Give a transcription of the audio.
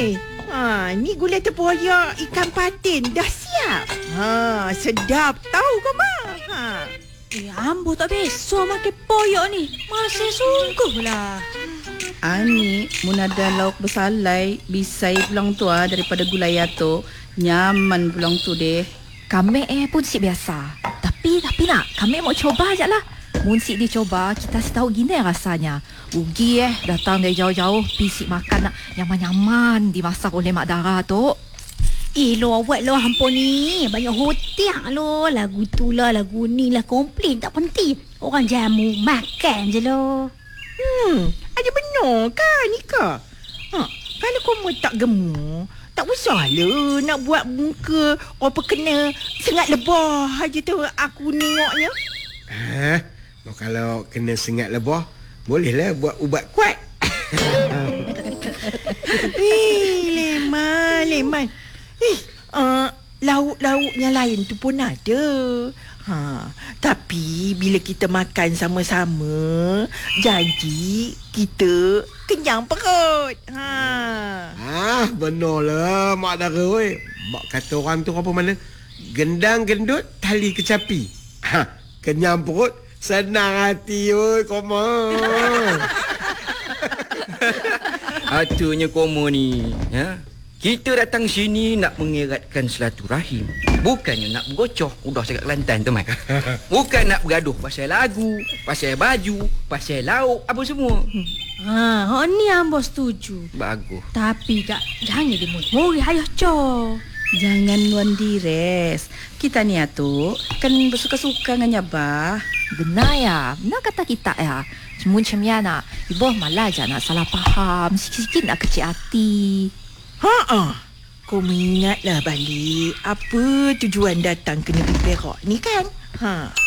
Ni gulai tempoyak ikan patin dah siap. Sedap tahu kau mak. Ambo tak biasa makan poyok ni. Masih sungguh lah. Ani, mun ada lauk bersalai, bisai pulang tu daripada gulai tu. Nyaman pulang tu deh. Kami pun si biasa. Tapi nak, kami mau coba je lah. Mun si dicoba, kita tahu gini rasanya. Ugi datang dari jauh-jauh, pisik makan nak nyaman-nyaman dimasak oleh Mak Dara tu. Lo awak lo hampun ni. Banyak hotiak lo. Lagu tu lah, lagu ni lah. Komplain tak penting. Orang jamu makan je lo. Ada benar kan Nika? Kalau kamu tak gemuk, tak usah lah nak buat muka apa kena sengat lebah aja tu aku nengoknya. Kalau kena sengat lebah, bolehlah buat ubat kuat. Leman. Lauk-lauknya lain tu pun ada. Tapi bila kita makan sama-sama, janji kita kenyang perut. Benarlah Mak Dara weh. Mak kata orang tu apa mana? Gendang gendut tali kecapi. Kenyang perut, senang hati oi koma. Atunya koma ni, kita datang sini nak mengeratkan silaturahim. Bukannya nak bergocoh. Udah cakap Kelantan tu, Mat. Bukan nak bergaduh pasal lagu, pasal baju, pasal lauk, apa semua. Ni ambo setuju. Bagus. Tapi kak, jangan dimuri-muri ayah co. Jangan luan dires. Kita ni tu kan bersuka-suka dengan nyabah. Benar ya. Benar kata kita ya. Cuma macam ya nak. Ibu malah je nak salah faham. Sikit-sikit nak kecil hati. Kau mengingatlah balik apa tujuan datang ke negeri Perak ni kan?